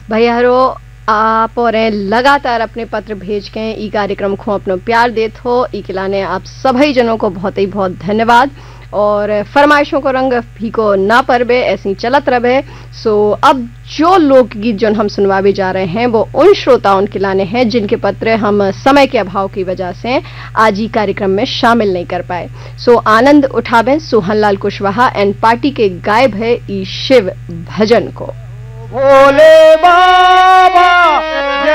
भैयारो आप और लगातार अपने पत्र भेज के ई कार्यक्रम को अपनो प्यार देत हो। ई के लाने आप सभी जनों को बहुत ही बहुत धन्यवाद। और फरमाइशों को रंग भी को ना परबे, ऐसी चलत रहे। सो अब जो लोकगीत जो हम सुनवावे जा रहे हैं वो उन श्रोताओं के लाने हैं जिनके पत्र हम समय के अभाव की वजह से आज ही कार्यक्रम में शामिल नहीं कर पाए। सो आनंद उठावे सोहनलाल कुशवाहा एंड पार्टी के गायब है ई शिव भजन को। भोले बाबा